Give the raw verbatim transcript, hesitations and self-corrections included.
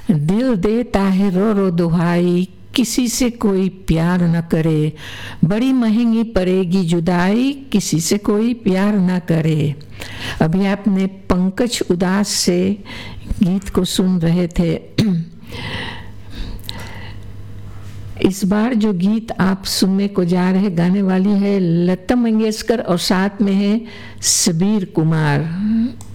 दिल देता है रो रो दुहाई, किसी से कोई प्यार न करे, बड़ी महंगी पड़ेगी जुदाई, किसी से कोई प्यार न करे। अभी आपने पंकज उदास से गीत को सुन रहे थे। इस बार जो गीत आप सुनने को जा रहे गाने वाली है लता मंगेशकर और साथ में है सबीर कुमार।